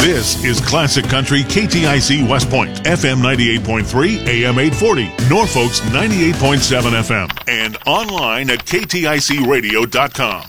This is Classic Country KTIC West Point, FM 98.3, AM 840, Norfolk's 98.7 FM, and online at kticradio.com.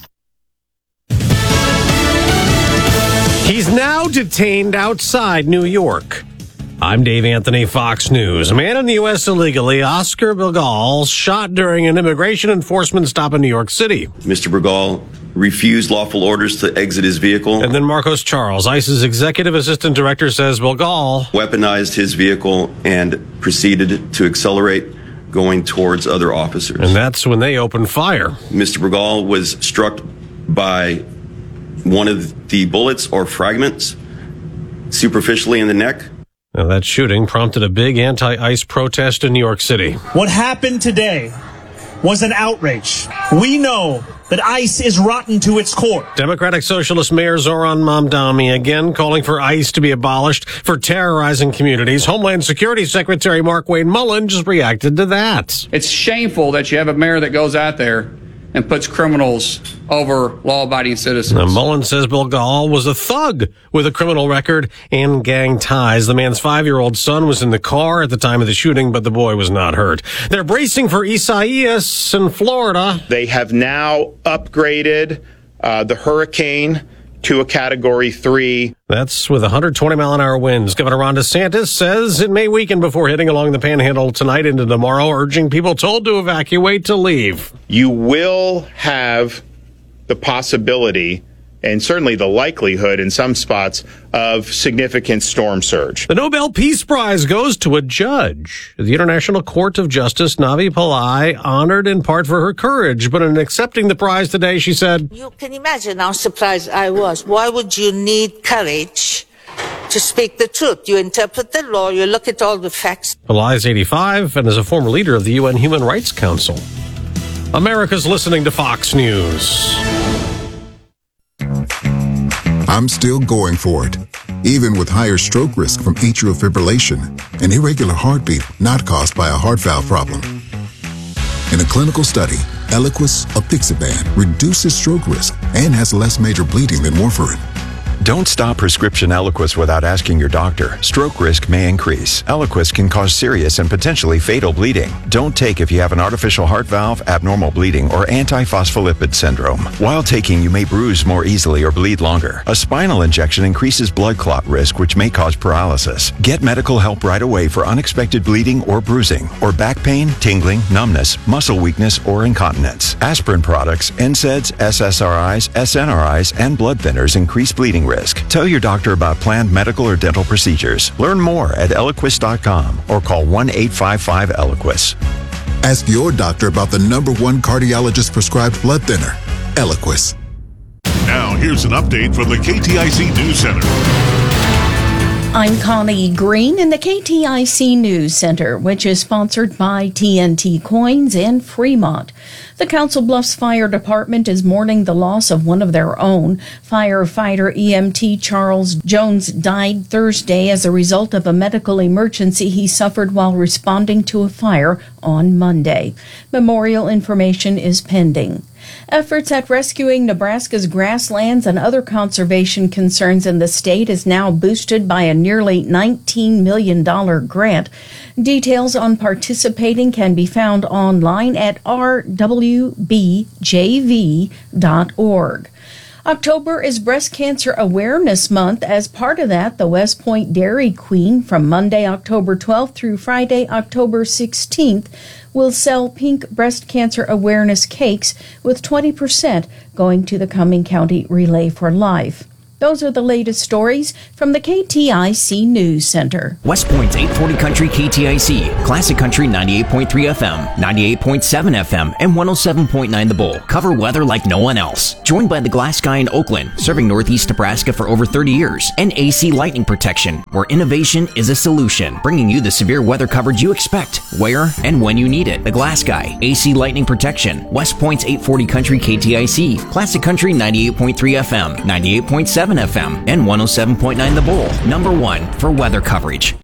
He's now detained outside New York. I'm Dave Anthony, Fox News. A man in the U.S. illegally, Oscar Bergal, shot during an immigration enforcement stop in New York City. Mr. Bergal refused lawful orders to exit his vehicle. And then Marcos Charles, ICE's executive assistant director, says Bergal weaponized his vehicle and proceeded to accelerate, going towards other officers. And that's when they opened fire. Mr. Bergal was struck by one of the bullets or fragments superficially in the neck. Now, that shooting prompted a big anti-ICE protest in New York City. What happened today was an outrage. We know that ICE is rotten to its core. Democratic Socialist Mayor Zoran Mamdani again calling for ICE to be abolished for terrorizing communities. Homeland Security Secretary Markwayne Mullin just reacted to that. It's shameful that you have a mayor that goes out there and puts criminals over law-abiding citizens. Now, Mullin says Bergal was a thug with a criminal record and gang ties. The man's 5-year-old son was in the car at the time of the shooting, but the boy was not hurt. They're bracing for Isaias in Florida. They have now upgraded the hurricane to a Category 3. That's with 120-mile-an-hour winds. Governor Ron DeSantis says it may weaken before hitting along the Panhandle tonight into tomorrow, urging people told to evacuate to leave. You will have the possibility, and certainly the likelihood in some spots, of significant storm surge. The Nobel Peace Prize goes to a judge. The International Court of Justice, Navi Pillai, honored in part for her courage, but in accepting the prize today, she said, "You can imagine how surprised I was. Why would you need courage to speak the truth? You interpret the law, you look at all the facts." Pillai is 85 and is a former leader of the UN Human Rights Council. America's listening to Fox News. I'm still going for it, even with higher stroke risk from atrial fibrillation, an irregular heartbeat not caused by a heart valve problem. In a clinical study, Eliquis apixaban reduces stroke risk and has less major bleeding than warfarin. Don't stop prescription Eliquis without asking your doctor. Stroke risk may increase. Eliquis can cause serious and potentially fatal bleeding. Don't take if you have an artificial heart valve, abnormal bleeding, or antiphospholipid syndrome. While taking, you may bruise more easily or bleed longer. A spinal injection increases blood clot risk, which may cause paralysis. Get medical help right away for unexpected bleeding or bruising, or back pain, tingling, numbness, muscle weakness, or incontinence. Aspirin products, NSAIDs, SSRIs, SNRIs, and blood thinners increase bleeding risk. Tell your doctor about planned medical or dental procedures. Learn more at Eliquis.com or call 1-855-ELIQUIS. Ask your doctor about the #1 cardiologist prescribed blood thinner, Eliquis. Now, here's an update from the KTIC News Center. I'm Connie Green in the KTIC News Center, which is sponsored by TNT Coins and Fremont. The Council Bluffs Fire Department is mourning the loss of one of their own. Firefighter EMT Charles Jones died Thursday as a result of a medical emergency he suffered while responding to a fire on Monday. Memorial information is pending. Efforts at rescuing Nebraska's grasslands and other conservation concerns in the state is now boosted by a nearly $19 million grant. Details on participating can be found online at rwbjv.org. October is Breast Cancer Awareness Month. As part of that, the West Point Dairy Queen from Monday, October 12th through Friday, October 16th will sell pink breast cancer awareness cakes with 20% going to the Cumming County Relay for Life. Those are the latest stories from the KTIC News Center. West Point's 840 Country KTIC, Classic Country 98.3 FM, 98.7 FM, and 107.9 The Bull cover weather like no one else. Joined by the Glass Guy in Oakland, serving Northeast Nebraska for over 30 years, and AC Lightning Protection, where innovation is a solution, bringing you the severe weather coverage you expect, where and when you need it. The Glass Guy, AC Lightning Protection, West Point's 840 Country KTIC, Classic Country 98.3 FM, 98.7 FM, and 107.9 The Bull, #1 for weather coverage.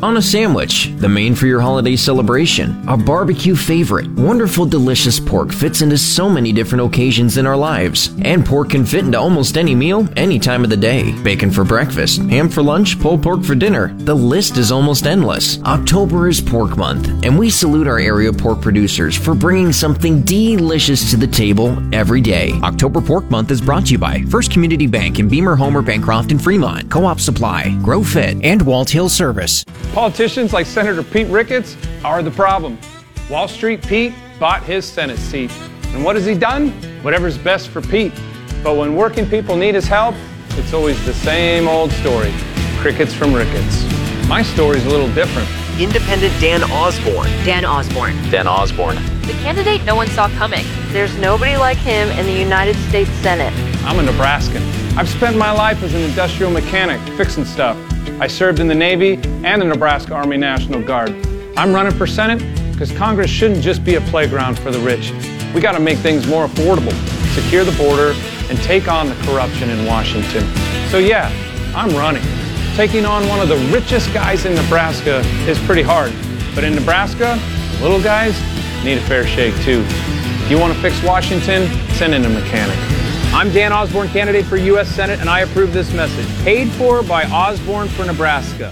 on a sandwich, the main for your holiday celebration, a barbecue favorite. Wonderful, delicious pork fits into so many different occasions in our lives. And pork can fit into almost any meal, any time of the day. Bacon for breakfast, ham for lunch, pulled pork for dinner. The list is almost endless. October is Pork Month, and we salute our area pork producers for bringing something delicious to the table every day. October Pork Month is brought to you by First Community Bank in Beamer, Homer, Bancroft, and Fremont, Co-op Supply, Grow Fit, and Walt Hill Service. Politicians like Senator Pete Ricketts are the problem. Wall Street Pete bought his Senate seat. And what has he done? Whatever's best for Pete. But when working people need his help, it's always the same old story. Crickets from Ricketts. My story's a little different. Independent Dan Osborne. Dan Osborne. Dan Osborne. The candidate no one saw coming. There's nobody like him in the United States Senate. I'm a Nebraskan. I've spent my life as an industrial mechanic, fixing stuff. I served in the Navy and the Nebraska Army National Guard. I'm running for Senate because Congress shouldn't just be a playground for the rich. We got to make things more affordable, secure the border, and take on the corruption in Washington. So yeah, I'm running. Taking on one of the richest guys in Nebraska is pretty hard. But in Nebraska, the little guys need a fair shake too. If you want to fix Washington, send in a mechanic. I'm Dan Osborne, candidate for U.S. Senate, and I approve this message. Paid for by Osborne for Nebraska.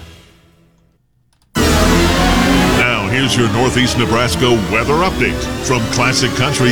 Now, here's your Northeast Nebraska weather update from Classic Country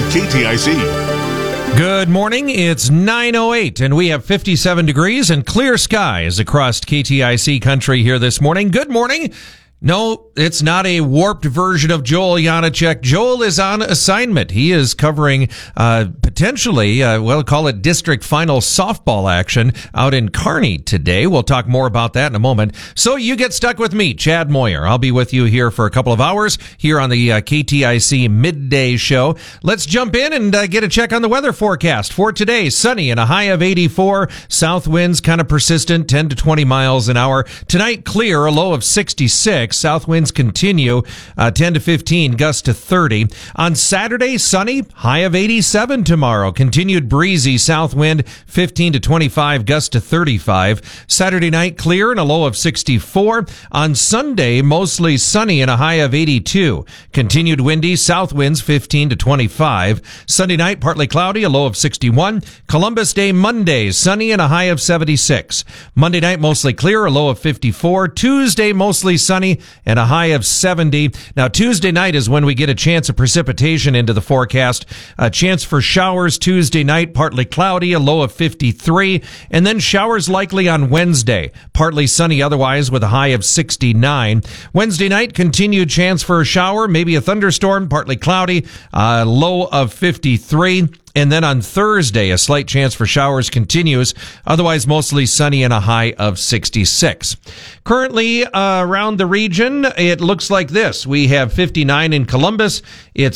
KTIC. Good morning. It's 9:08 and we have 57 degrees and clear skies across KTIC country here this morning. Good morning. No, it's not a warped version of Joel Janacek. Joel is on assignment. He is covering potentially, we'll call it district final softball action out in Kearney today. We'll talk more about that in a moment. So you get stuck with me, Chad Moyer. I'll be with you here for a couple of hours here on the KTIC midday show. Let's jump in and get a check on the weather forecast for today. Sunny and a high of 84. South winds kind of persistent, 10 to 20 miles an hour. Tonight, clear, a low of 66. South winds continue, 10 to 15, gusts to 30. On Saturday, sunny, high of 87 tomorrow. Continued breezy south wind, 15 to 25, gusts to 35. Saturday night, clear and a low of 64. On Sunday, mostly sunny and a high of 82. Continued windy south winds, 15 to 25. Sunday night, partly cloudy, a low of 61. Columbus Day Monday, sunny and a high of 76. Monday night, mostly clear, a low of 54. Tuesday, mostly sunny and a high of 70. Now, Tuesday night is when we get a chance of precipitation into the forecast. A chance for showers Tuesday night, partly cloudy, a low of 53. And then showers likely on Wednesday. Partly sunny otherwise with a high of 69. Wednesday night, continued chance for a shower, maybe a thunderstorm, partly cloudy, low of 53. And then on Thursday, a slight chance for showers continues. Otherwise, mostly sunny and a high of 66. Currently, around the region, it looks like this. We have 59 in Columbus. It's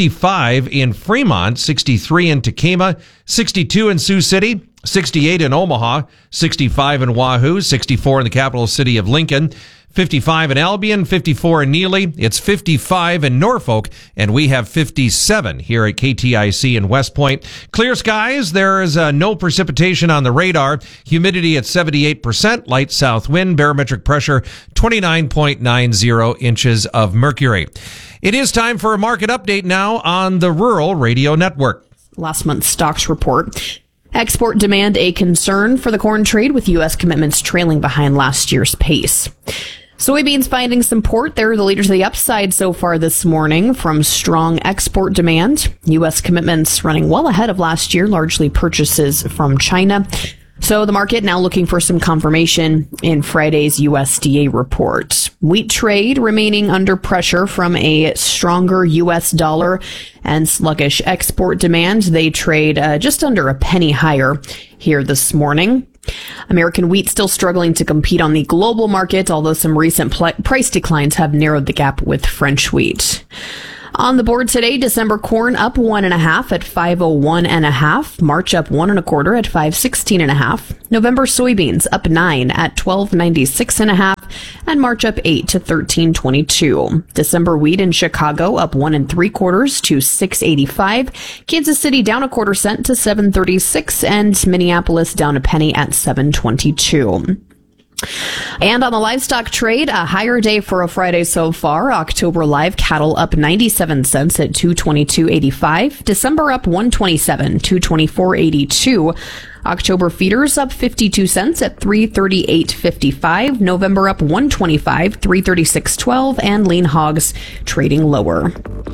65 in Fremont, 63 in Tekamah, 62 in Sioux City, 68 in Omaha, 65 in Wahoo, 64 in the capital city of Lincoln, 55 in Albion, 54 in Neely. It's 55 in Norfolk, and we have 57 here at KTIC in West Point. Clear skies. There is no precipitation on the radar. Humidity at 78%. Light south wind. Barometric pressure 29.90 inches of mercury. It is time for a market update now on the Rural Radio Network. Last month's stocks report. Export demand a concern for the corn trade, with U.S. commitments trailing behind last year's pace. Soybeans finding support. They're the leaders of the upside so far this morning from strong export demand. U.S. commitments running well ahead of last year, largely purchases from China. So the market now looking for some confirmation in Friday's USDA report. Wheat trade remaining under pressure from a stronger U.S. dollar and sluggish export demand. They trade just under a penny higher here this morning. American wheat still struggling to compete on the global market, although some recent price declines have narrowed the gap with French wheat. On the board today, December corn up 1.5 at 501.5. March up 1.25 at 516.5. November soybeans up 9 at 1296.5, and March up 8 to 1322. December wheat in Chicago up 1 3/4 to 685. Kansas City down 1/4 cent to 736, and Minneapolis down a penny at 722. And on the livestock trade, a higher day for a Friday so far. October live cattle up 97 cents at $222.85. December up $127, $224.82. October feeders up 52 cents at $338.55. November up $125, $336.12. And lean hogs trading lower.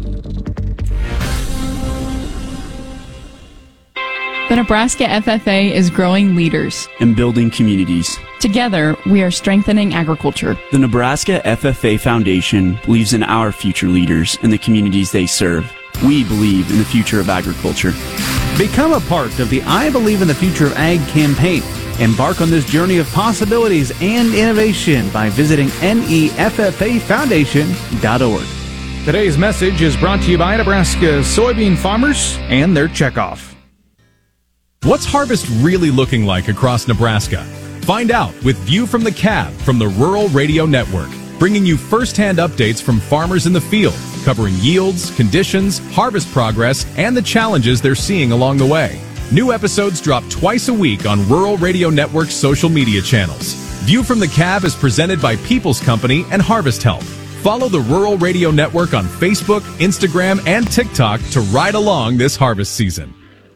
The Nebraska FFA is growing leaders and building communities. Together, we are strengthening agriculture. The Nebraska FFA Foundation believes in our future leaders and the communities they serve. We believe in the future of agriculture. Become a part of the I Believe in the Future of Ag campaign. Embark on this journey of possibilities and innovation by visiting neffafoundation.org. Today's message is brought to you by Nebraska soybean farmers and their checkoff. What's harvest really looking like across Nebraska? Find out with View from the Cab from the Rural Radio Network, bringing you first-hand updates from farmers in the field, covering yields, conditions, harvest progress, and the challenges they're seeing along the way. New episodes drop twice a week on Rural Radio Network's social media channels. View from the Cab is presented by People's Company and Harvest Help. Follow the Rural Radio Network on Facebook, Instagram, and TikTok to ride along this harvest season.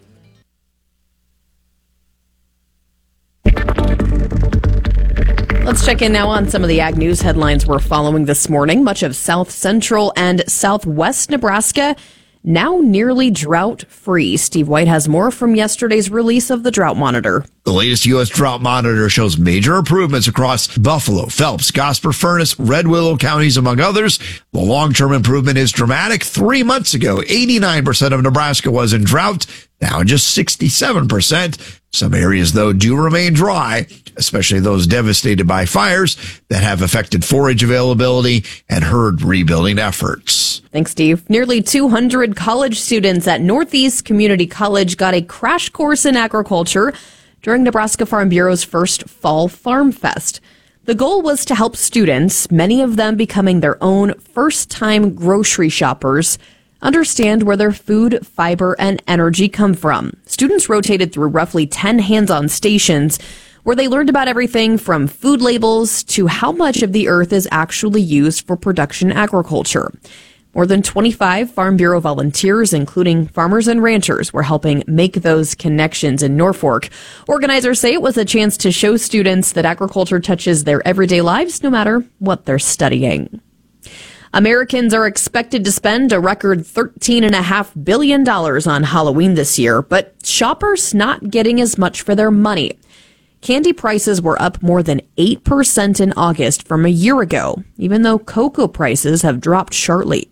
Let's check in now on some of the ag news headlines we're following this morning. Much of south central and southwest Nebraska now nearly drought-free. Steve White has more from yesterday's release of the Drought Monitor. The latest U.S. Drought Monitor shows major improvements across Buffalo, Phelps, Gosper, Furnace, Red Willow counties, among others. The long-term improvement is dramatic. 3 months ago, 89% of Nebraska was in drought. Now just 67%. Some areas, though, do remain dry, especially those devastated by fires that have affected forage availability and herd rebuilding efforts. Thanks, Steve. Nearly 200 college students at Northeast Community College got a crash course in agriculture during Nebraska Farm Bureau's first Fall Farm Fest. The goal was to help students, many of them becoming their own first-time grocery shoppers, understand where their food, fiber, and energy come from. Students rotated through roughly 10 hands-on stations where they learned about everything from food labels to how much of the earth is actually used for production agriculture. More than 25 Farm Bureau volunteers, including farmers and ranchers, were helping make those connections in Norfolk. Organizers say it was a chance to show students that agriculture touches their everyday lives no matter what they're studying. Americans are expected to spend a record $13.5 billion on Halloween this year, but shoppers not getting as much for their money. Candy prices were up more than 8% in August from a year ago, even though cocoa prices have dropped sharply.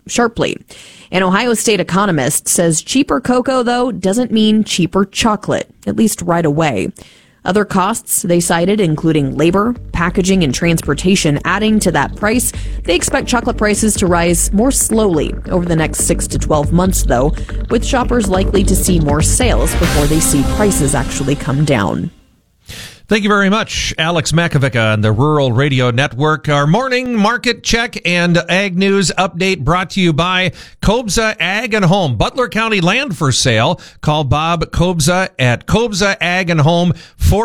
An Ohio State economist says cheaper cocoa, though, doesn't mean cheaper chocolate, at least right away. Other costs they cited, including labor, packaging, and transportation, adding to that price. They expect chocolate prices to rise more slowly over the next 6 to 12 months, though, with shoppers likely to see more sales before they see prices actually come down. Thank you very much, Alex Makovica on the Rural Radio Network. Our morning market check and ag news update brought to you by Kobza Ag and Home. Butler County land for sale. Call Bob Kobza at Kobza Ag and Home,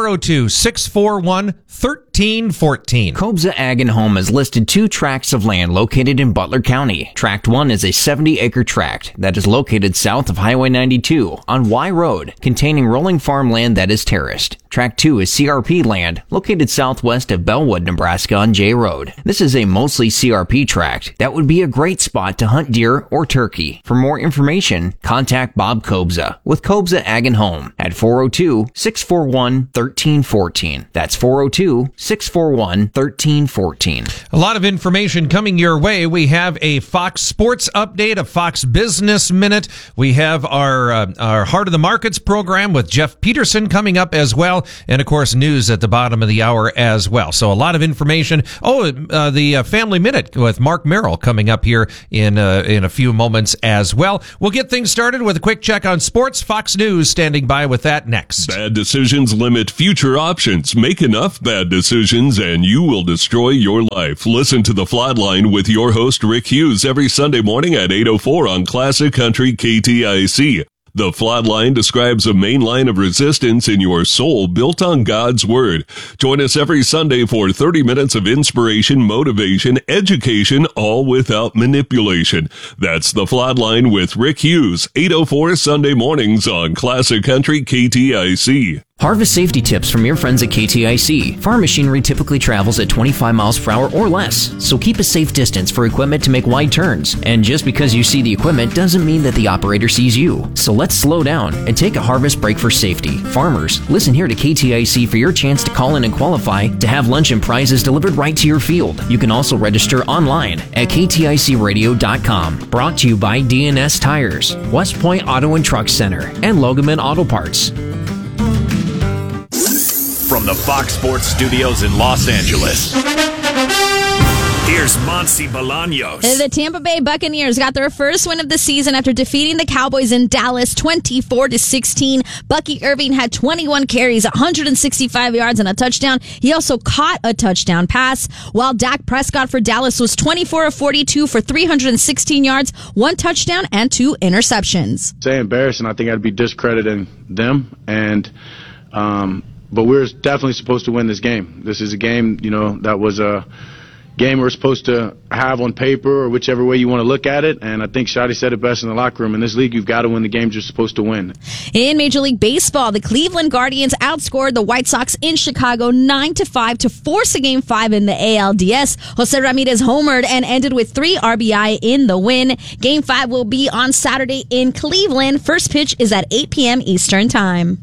402-641-1314. Kobza Ag and Home has listed 2 tracts of land located in Butler County. Tract 1 is a 70-acre tract that is located south of Highway 92 on Y Road, containing rolling farmland that is terraced. Tract 2 is CRP land located southwest of Bellwood, Nebraska on J Road. This is a mostly CRP tract that would be a great spot to hunt deer or turkey. For more information, contact Bob Kobza with Kobza Ag and Home at 402-641-1314. That's 402-641-1314. A lot of information coming your way. We have a Fox Sports update, a Fox Business Minute. We have our Heart of the Markets program with Jeff Peterson coming up as well. And, of course, news at the bottom of the hour as well. So a lot of information. The Family Minute with Mark Merrill coming up here in a few moments as well. We'll get things started with a quick check on sports. Fox News standing by with that next. Bad decisions limit future options. Make enough bad decisions and you will destroy your life. Listen to The Flatline with your host Rick Hughes every Sunday morning at 8:04 on Classic Country KTIC. The Flatline describes a main line of resistance in your soul built on God's Word. Join us every Sunday for 30 minutes of inspiration, motivation, education, all without manipulation. That's The Flatline with Rick Hughes, 8:04 Sunday mornings on Classic Country KTIC. Harvest safety tips from your friends at KTIC. Farm machinery typically travels at 25 miles per hour or less, so keep a safe distance for equipment to make wide turns. And just because you see the equipment doesn't mean that the operator sees you. So let's slow down and take a harvest break for safety. Farmers, listen here to KTIC for your chance to call in and qualify to have lunch and prizes delivered right to your field. You can also register online at kticradio.com. Brought to you by DNS Tires, West Point Auto and Truck Center, and Logoman Auto Parts. From the Fox Sports Studios in Los Angeles, here's Monsi Bolaños. The Tampa Bay Buccaneers got their first win of the season after defeating the Cowboys in Dallas 24-16. Bucky Irving had 21 carries, 165 yards, and a touchdown. He also caught a touchdown pass, while Dak Prescott for Dallas was 24 of 42 for 316 yards, 1 touchdown, and 2 interceptions. Say embarrassing. I think I'd be discrediting them, but we're definitely supposed to win this game. This is a game, that was a game we're supposed to have on paper or whichever way you want to look at it. And I think Shotty said it best in the locker room. In this league, you've got to win the games you're supposed to win. In Major League Baseball, the Cleveland Guardians outscored the White Sox in Chicago 9-5 to force a Game 5 in the ALDS. Jose Ramirez homered and ended with 3 RBI in the win. Game 5 will be on Saturday in Cleveland. First pitch is at 8 p.m. Eastern Time.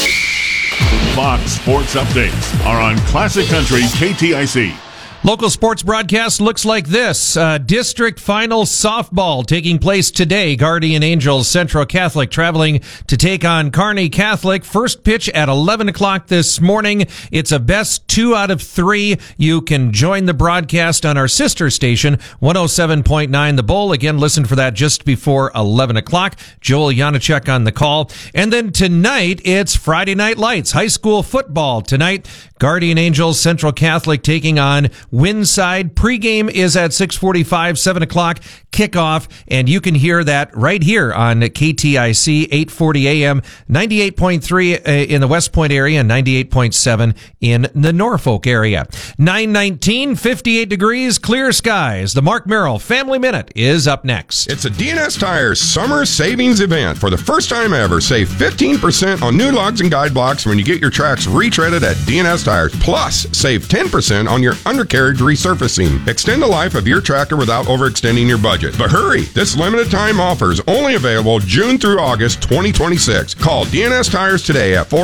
Fox Sports Updates are on Classic Country KTIC. Local sports broadcast looks like this. District final softball taking place today. Guardian Angels Central Catholic traveling to take on Kearney Catholic. First pitch at 11 o'clock this morning. It's a best 2 out of 3. You can join the broadcast on our sister station, 107.9 The Bull. Again, listen for that just before 11 o'clock. Joel Janacek on the call. And then tonight, it's Friday Night Lights. High school football tonight. Guardian Angels Central Catholic taking on Winside. Pregame is at 6:45, 7 o'clock kickoff, and you can hear that right here on KTIC, 840 AM, 98.3 in the West Point area and 98.7 in the Norfolk area. 9:19, 58 degrees, clear skies. The Mark Merrill Family Minute is up next. It's a DNS Tires summer savings event. For the first time ever, save 15% on new lugs and guide blocks when you get your tracks retreaded at DNS Tires. Plus, save 10% on your undercarriage resurfacing. Extend the life of your tractor without overextending your budget. But hurry! This limited time offer is only available June through August 2026. Call DNS Tires today at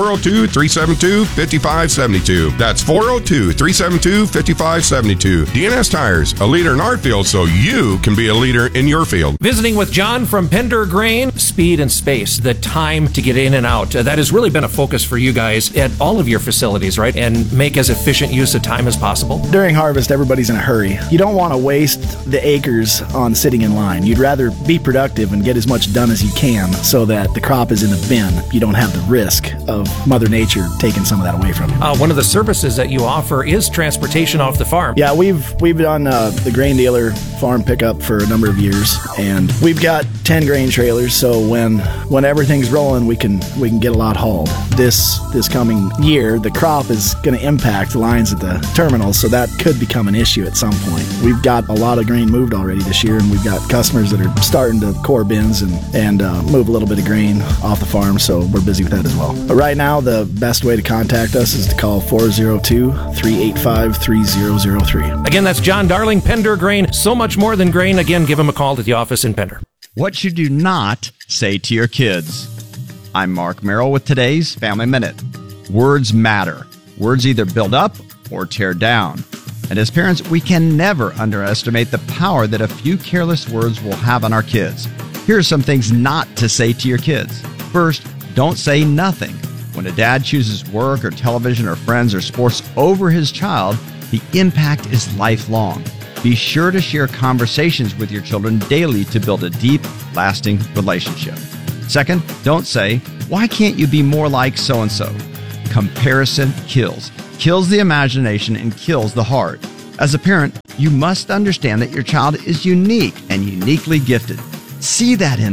402-372-5572. That's 402-372-5572. DNS Tires, a leader in our field so you can be a leader in your field. Visiting with John from Pender Grain. Speed and space, the time to get in and out. That has really been a focus for you guys at all of your facilities, right? And make as efficient use of time as possible. During harvest, everybody's in a hurry. You don't want to waste the acres on sitting in line. You'd rather be productive and get as much done as you can so that the crop is in the bin. You don't have the risk of Mother Nature taking some of that away from you. One of the services that you offer is transportation off the farm. Yeah, we've done the grain dealer farm pickup for a number of years, and we've got 10 grain trailers, so when everything's rolling, we can get a lot hauled. This coming year, the crop is going to impact lines at the terminals, so that could become an issue at some point. We've got a lot of grain moved already this year, and we've got customers that are starting to core bins and move a little bit of grain off the farm, so we're busy with that as well. But right now, the best way to contact us is to call 402-385-3003. Again, that's John Darling, Pender Grain. So much more than grain. Again, give him a call to the office in Pender. What should you not say to your kids? I'm Mark Merrill with today's Family Minute. Words matter. Words either build up or tear down. And as parents, we can never underestimate the power that a few careless words will have on our kids. Here are some things not to say to your kids. First, don't say nothing. When a dad chooses work or television or friends or sports over his child, the impact is lifelong. Be sure to share conversations with your children daily to build a deep, lasting relationship. Second, don't say, why can't you be more like so-and-so? Comparison kills the imagination and kills the heart. As a parent, you must understand that your child is unique and uniquely gifted. See that in them.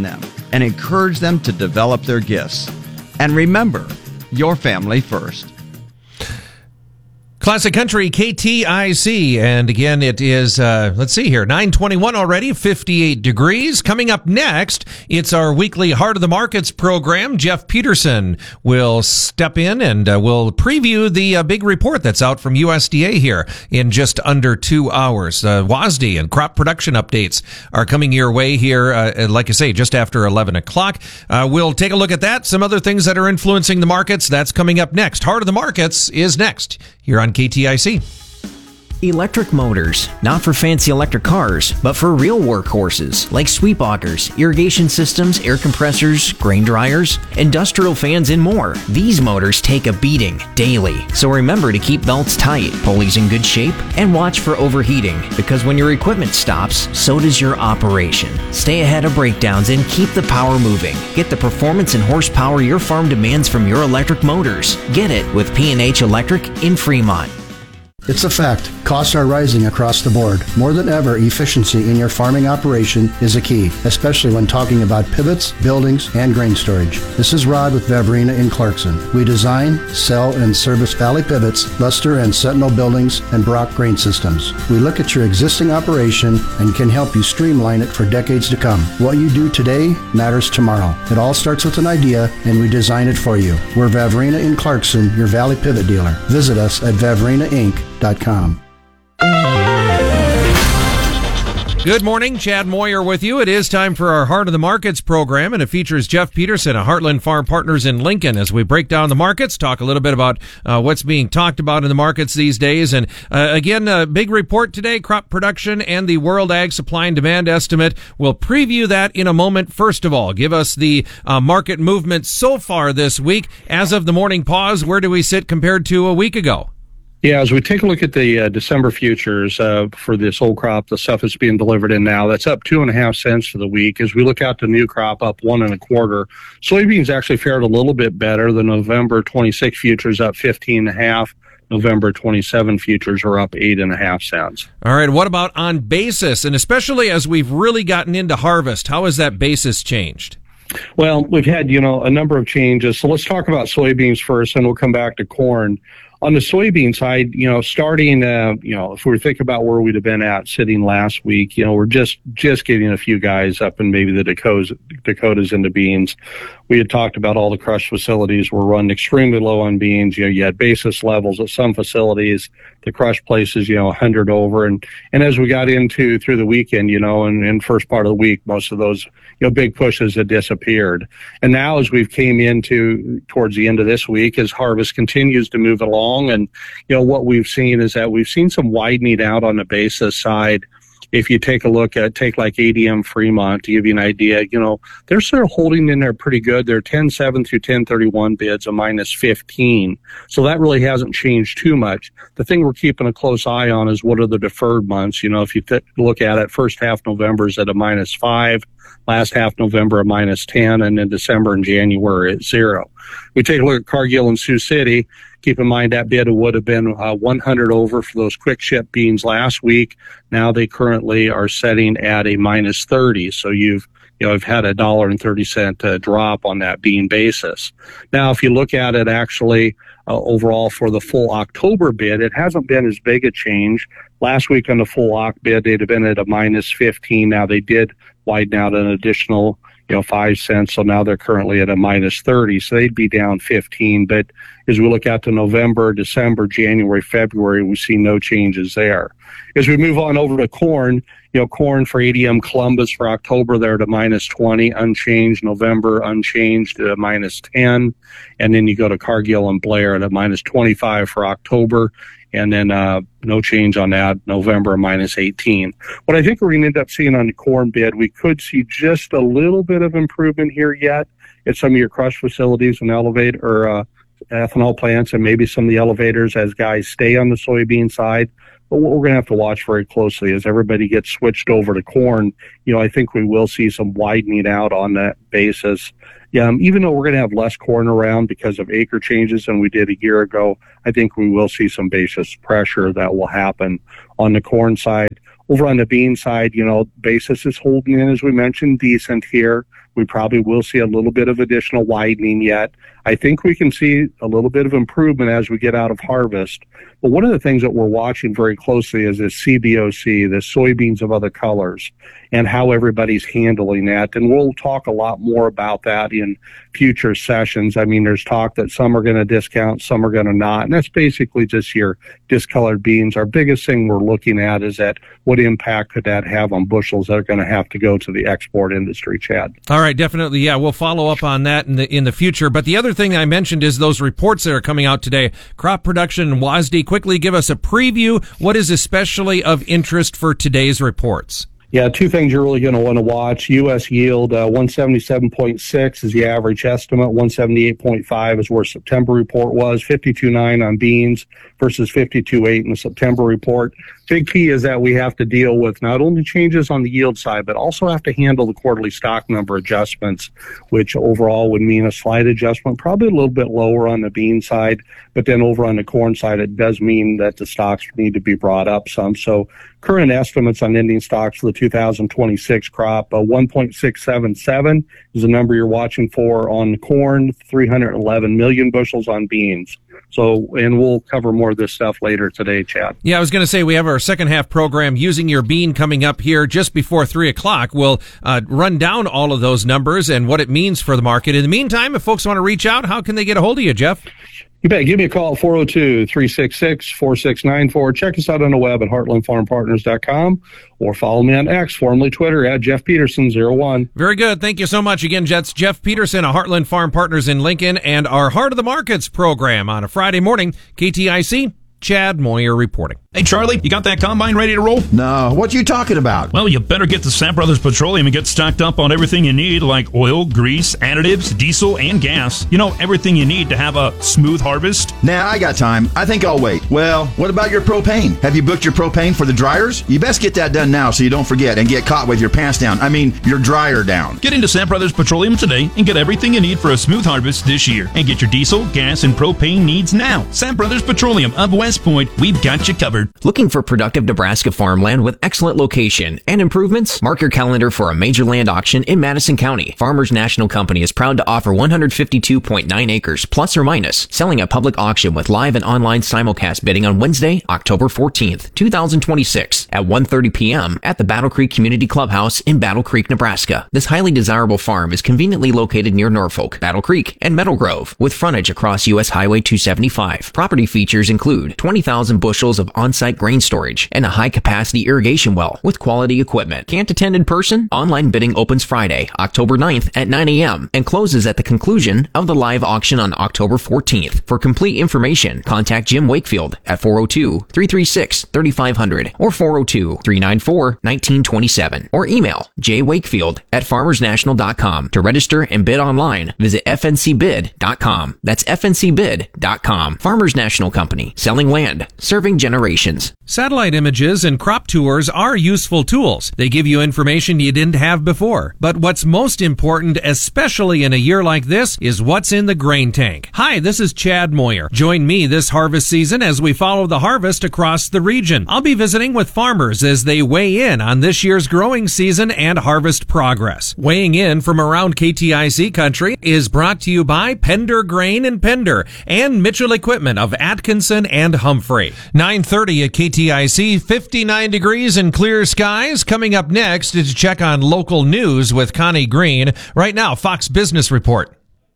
and encourage them to develop their gifts. And remember, your family first. Classic Country KTIC, and again, it is, let's see here, 9:21 already, 58 degrees. Coming up next, it's our weekly Heart of the Markets program. Jeff Peterson will step in and will preview the big report that's out from USDA here in just under 2 hours. WASDE and crop production updates are coming your way here, like I say, just after 11 o'clock. We'll take a look at that, some other things that are influencing the markets. That's coming up next. Heart of the Markets is next here on KTIC. Electric motors, not for fancy electric cars, but for real workhorses like sweep augers, irrigation systems, air compressors, grain dryers, industrial fans, and more. These motors take a beating daily, so remember to keep belts tight, pulleys in good shape, and watch for overheating, because when your equipment stops, so does your operation. Stay ahead of breakdowns and keep the power moving. Get the performance and horsepower your farm demands from your electric motors. Get it with P&H Electric in Fremont. It's a fact. Costs are rising across the board. More than ever, efficiency in your farming operation is a key, especially when talking about pivots, buildings, and grain storage. This is Rod with Vavrina in Clarkson. We design, sell, and service Valley Pivots, Luster and Sentinel buildings, and Brock grain systems. We look at your existing operation and can help you streamline it for decades to come. What you do today matters tomorrow. It all starts with an idea, and we design it for you. We're Vavrina in Clarkson, your Valley Pivot dealer. Visit us at vavrinainc.com. Good morning, Chad Moyer with you. It is time for our Heart of the Markets program, and it features Jeff Peterson of Heartland Farm Partners in Lincoln as we break down the markets, talk a little bit about what's being talked about in the markets these days. And again, a big report today, crop production and the World Ag Supply and Demand Estimate. We'll preview that in a moment. First of all, give us the market movement so far this week. As of the morning pause, where do we sit compared to a week ago? Yeah, as we take a look at the December futures for this old crop, the stuff that's being delivered in now, that's up 2.5 cents for the week. As we look out to new crop, up 1.25. Soybeans actually fared a little bit better. The November 26 futures up 15.5. November 27 futures are up 8.5 cents. All right, what about on basis? And especially as we've really gotten into harvest, how has that basis changed? Well, we've had, a number of changes. So let's talk about soybeans first, and we'll come back to corn. On the soybean side, starting, if we think about where we'd have been at sitting last week, we're just getting a few guys up in maybe the Dakotas into beans. We had talked about all the crush facilities were running extremely low on beans. You had basis levels at some facilities, the crush places, 100 over. And as we got through the weekend, and first part of the week, most of those, big pushes had disappeared. And now as we've came into towards the end of this week, as harvest continues to move along, and, what we've seen is that we've seen some widening out on the basis side. If you take a look at, like ADM Fremont, to give you an idea, they're sort of holding in there pretty good. They're 10.7 through 10.31 bids, a minus 15. So that really hasn't changed too much. The thing we're keeping a close eye on is what are the deferred months. If you look at it, first half November is at a minus 5, last half November a minus 10, and then December and January at 0. We take a look at Cargill and Sioux City. Keep in mind that bid would have been 100 over for those quick ship beans last week. Now they currently are setting at a minus 30. So you've had a $1.30 drop on that bean basis. Now, if you look at it actually overall for the full October bid, it hasn't been as big a change. Last week on the full Oc bid, they'd have been at a minus 15. Now they did widen out an additional 5 cents. So now they're currently at a minus 30. So they'd be down 15. But as we look out to November, December, January, February, we see no changes there. As we move on over to corn, corn for ADM Columbus for October, they're at a minus 20, unchanged. November, unchanged at a minus 10. And then you go to Cargill and Blair at a minus 25 for October. And then no change on that, November, minus 18. What I think we're going to end up seeing on the corn bid, we could see just a little bit of improvement here yet at some of your crush facilities and ethanol plants, and maybe some of the elevators as guys stay on the soybean side. But what we're going to have to watch very closely as everybody gets switched over to corn, I think we will see some widening out on that basis. Even though we're going to have less corn around because of acre changes than we did a year ago, I think we will see some basis pressure that will happen on the corn side. Over on the bean side, basis is holding in, as we mentioned, decent here. We probably will see a little bit of additional widening yet. I think we can see a little bit of improvement as we get out of harvest. But one of the things that we're watching very closely is this CBOC, the soybeans of other colors, and how everybody's handling that. And we'll talk a lot more about that in future sessions. I mean, there's talk that some are going to discount, some are going to not. And that's basically just your discolored beans. Our biggest thing we're looking at is that what impact could that have on bushels that are going to have to go to the export industry, Chad? All right, definitely. Yeah, we'll follow up on that in the future. But the other thing I mentioned is those reports that are coming out today. Crop production and WASDE, quickly give us a preview. What is especially of interest for today's reports? Yeah, two things you're really going to want to watch. U.S. yield, 177.6 is the average estimate. 178.5 is where September report was. 52.9 on beans versus 52.8 in the September report. Big key is that we have to deal with not only changes on the yield side, but also have to handle the quarterly stock number adjustments, which overall would mean a slight adjustment, probably a little bit lower on the bean side. But then over on the corn side, it does mean that the stocks need to be brought up some. So current estimates on ending stocks for the 2026 crop, 1.677 is the number you're watching for on corn, 311 million bushels on beans. So, and we'll cover more of this stuff later today, Chad. Yeah, I was going to say we have our second half program, Using Your Bean, coming up here just before 3 o'clock. We'll run down all of those numbers and what it means for the market. In the meantime, if folks want to reach out, how can they get a hold of you, Jeff? You bet. Give me a call at 402-366-4694. Check us out on the web at heartlandfarmpartners.com or follow me on X, formerly Twitter, at Jeff Peterson01. Very good. Thank you so much. Again, Jets, Jeff Peterson of Heartland Farm Partners in Lincoln, and our Heart of the Markets program on a Friday morning. KTIC, Chad Moyer reporting. Hey, Charlie, you got that combine ready to roll? No, what you talking about? Well, you better get to Sam Brothers Petroleum and get stocked up on everything you need, like oil, grease, additives, diesel, and gas. You know, everything you need to have a smooth harvest. Nah, I got time. I think I'll wait. Well, what about your propane? Have you booked your propane for the dryers? You best get that done now so you don't forget and get caught with your pants down. I mean, your dryer down. Get into Sam Brothers Petroleum today and get everything you need for a smooth harvest this year. And get your diesel, gas, and propane needs now. Sam Brothers Petroleum of West Point. We've got you covered. Looking for productive Nebraska farmland with excellent location and improvements? Mark your calendar for a major land auction in Madison County. Farmers National Company is proud to offer 152.9 acres plus or minus, selling at public auction with live and online simulcast bidding on Wednesday, October 14th, 2026 at 1:30 p.m. at the Battle Creek Community Clubhouse in Battle Creek, Nebraska. This highly desirable farm is conveniently located near Norfolk, Battle Creek, and Meadow Grove, with frontage across U.S. Highway 275. Property features include 20,000 bushels of on-site grain storage and a high-capacity irrigation well with quality equipment. Can't attend in person? Online bidding opens Friday, October 9th at 9 a.m. and closes at the conclusion of the live auction on October 14th. For complete information, contact Jim Wakefield at 402-336-3500 or 402-394-1927 or email jwakefield@farmersnational.com. To register and bid online, visit fncbid.com. That's fncbid.com. Farmers National Company, selling land, serving generations. Satellite images and crop tours are useful tools. They give you information you didn't have before. But what's most important, especially in a year like this, is what's in the grain tank. Hi, this is Chad Moyer. Join me this harvest season as we follow the harvest across the region. I'll be visiting with farmers as they weigh in on this year's growing season and harvest progress. Weighing in from around KTIC country is brought to you by Pender Grain and Pender and Mitchell Equipment of Atkinson and Humphrey. 9:30 at KTIC, 59 degrees and clear skies. Coming up next is to check on local news with Connie Green. Right now, Fox Business Report.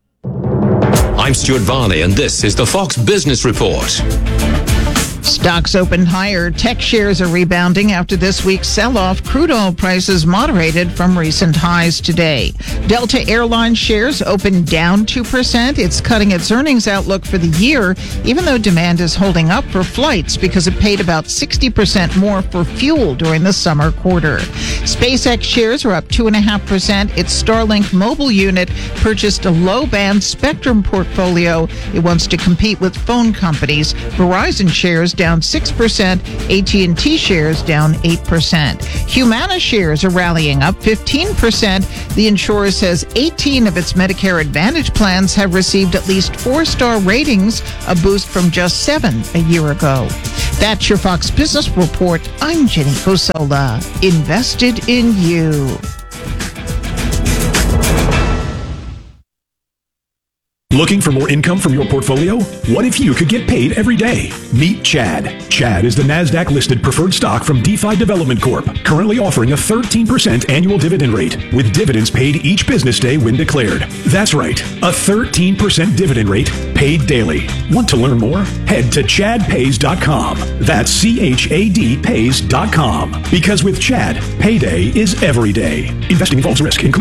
I'm Stuart Varley, and this is the Fox Business Report. Stocks opened higher. Tech shares are rebounding after this week's sell-off. Crude oil prices moderated from recent highs today. Delta Airlines shares opened down 2%. It's cutting its earnings outlook for the year, even though demand is holding up for flights because it paid about 60% more for fuel during the summer quarter. SpaceX shares are up 2.5%. Its Starlink mobile unit purchased a low-band spectrum portfolio. It wants to compete with phone companies. Verizon shares down 6%, AT&T shares down 8%. Humana shares are rallying up 15%. The insurer says 18 of its Medicare Advantage plans have received at least 4-star ratings, a boost from just 7 a year ago. That's your Fox Business Report. I'm Jenny Cosola. Invested in you. Looking for more income from your portfolio? What if you could get paid every day? Meet Chad. Chad is the NASDAQ-listed preferred stock from DeFi Development Corp., currently offering a 13% annual dividend rate, with dividends paid each business day when declared. That's right, a 13% dividend rate paid daily. Want to learn more? Head to chadpays.com. That's CHAD pays.com. Because with Chad, payday is every day. Investing involves risk, including